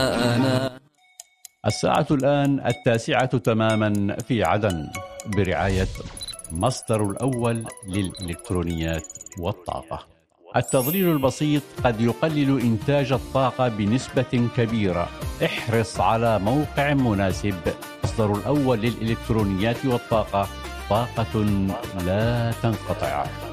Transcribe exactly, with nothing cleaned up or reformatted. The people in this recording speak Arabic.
الساعة الآن التاسعة تماما في عدن، برعاية مصدر الأول للإلكترونيات والطاقة. التضليل البسيط قد يقلل إنتاج الطاقة بنسبة كبيرة. احرص على موقع مناسب. مصدر الأول للإلكترونيات والطاقة، طاقة لا تنقطع.